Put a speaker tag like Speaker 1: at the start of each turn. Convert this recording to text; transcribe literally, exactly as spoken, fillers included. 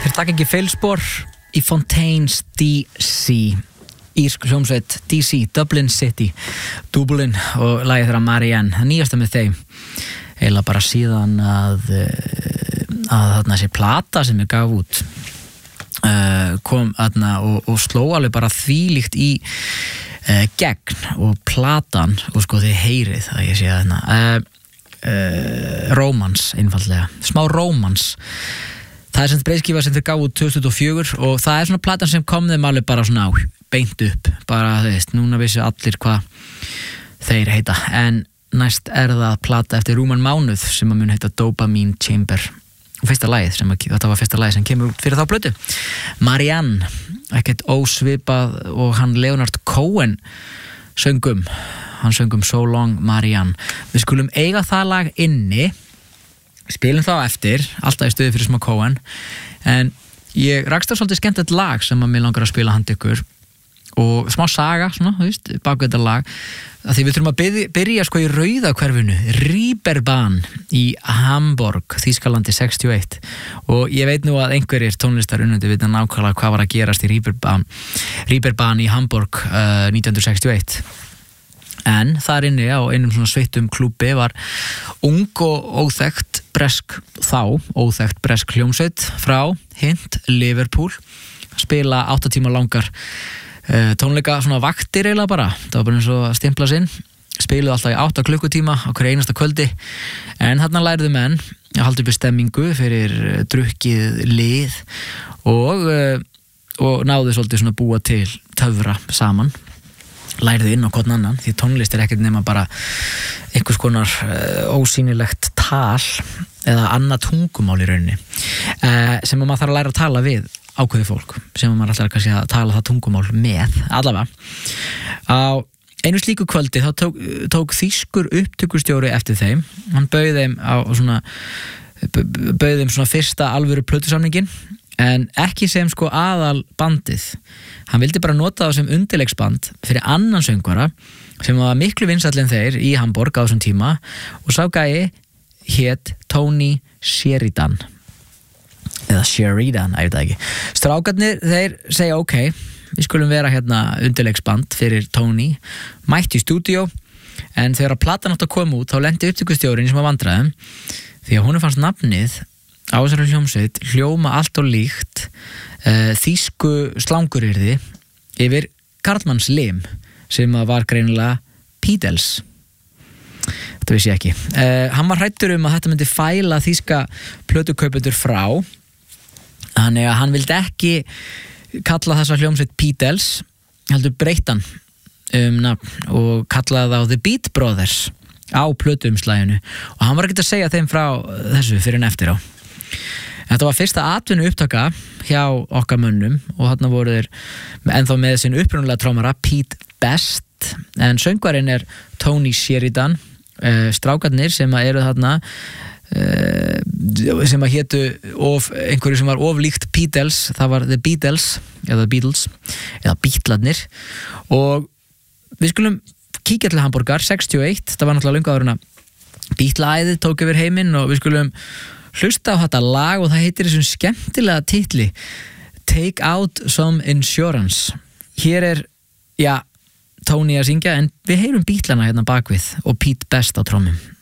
Speaker 1: Þeir taka ekki feilspor í Fontaines D C, írsk hljómsveit D C, Dublin City, Dublin, og lagið þeirra Marianne, það nýjasta með þeim eiginlega bara síðan að að þarna þessi plata sem ég gaf út uh, kom þarna og, og sló alveg bara þvílíkt í uh, gegn, og platan, og sko þið heyrið að ég sé þarna uh, uh, rómans einfaldlega, smá rómans. Það er sem breyðskifa sem þeir gáðu út tvö þúsund og fjögur og það er svona platan sem kom þeim alveg bara svona á, beint upp, bara þú veist, núna vissu allir hvað þeir heita, en næst er það plata eftir rúman mánuð sem að mun heita Dopamine Chamber, og fyrsta lagið sem að, þetta var fyrsta lagið sem kemur út fyrir þá plötu, Marianne, ekkert ósvipað og hann Leonard Cohen söngum, hann söngum So Long Marianne. Við skulum eiga það lag inni, spilum þá eftir, alltaf í stuði fyrir smá Cohen, en ég rakst á svolítið skemmtilegt lag sem að mér langar að spila handa ykkur, og smá saga, svona, þú veist, bak við þetta lag, að því við þurfum að byrja, byrja sko í Rauðahverfinu, Reeperbahn í Hamburg, Þýskalandi sextíu og eitt, og ég veit nú að einhverjir tónlistar unnandi vita nákvæmlega hvað var að gerast í Reeperbahn, Reeperbahn í Hamburg uh, nítján hundruð sextíu og eitt. En þar inni á einum svona sveittum klúbbi var ung og óþekkt bresk þá, óþekkt bresk hljómsveit frá Hint, Liverpool, spila átta tíma langar uh, tónleika, svona vaktir eiginlega bara, það var bara eins og að stimpla sinn, spiluðu alltaf í átta klukkutíma á hverju einasta kvöldi, en þarna læriðu menn að halda uppi stemmingu fyrir drukkið lið og, uh, og náðu svolítið svona búa til töfra saman, læriðu inn á hvern annan, því tónlist er ekkert nema bara einhvers konar uh, ósýnilegt tal eða annað tungumál í rauninni uh, sem að maður þarf að læra að tala við ákveðið fólk, sem að maður alltaf kannski að tala það tungumál með, allavega. Á einu slíku kvöldi þá tók, tók þýskur upptökustjóri eftir þeim, hann bauð þeim á svona bauð þeim svona fyrsta alvöru plötusamningin, en ekki sem sko aðal bandið, hann vildi bara nota það sem undirleiksband fyrir annan söngvara sem var miklu vinsæll en þeir í Hamburg á þessum tíma, og sá gæi hét Tony Sheridan eða Sheridan, ég veit það ekki. Strákarnir, þeir segja ok, við skulum vera hérna undirleiksband fyrir Tony, mætti í stúdíó, en þegar að platan átt að koma út þá lendi upptökustjórinn sem að vandræðum, því að honum fannst nafnið á þessari hljómsveit hljóma allt og líkt uh, þýsku slangurirði yfir karlmanns lim sem var greinilega Beatles. Þetta vissi ég ekki. Uh, hann var hræddur um að þetta myndi fæla þýska plötukaupendur frá, þannig að hann vildi ekki kalla þessa hljómsveit Beatles, heldur breyttan um nafn og kallaði þá The Beat Brothers á plötuumslaginu, og hann var ekkert að segja þeim frá þessu fyrir en eftir á. Þetta var fyrsta atvinnu upptaka hjá okkar mönnum, og þarna voru þeir ennþá með sinn upprunalega trómara Pete Best, en söngvarinn er Tony Sheridan, uh, strákarnir sem eru þarna uh, sem að hétu of, einhverju sem var oflíkt Beatles, það var The Beatles eða Beatles, eða Beatlarnir, og við skulum kíkja til Hamburgar sextíu og eitt, það var náttúrulega löngu áður en að Beatla-æðið tók yfir heiminn, og við skulum hlusta á þetta lag, og það heitir þessum skemmtilega titli Take Out Some Insurance. Hér er, já, Tony að syngja, en við heyrum Beatlana hérna bakvið og Pete Best á trommum.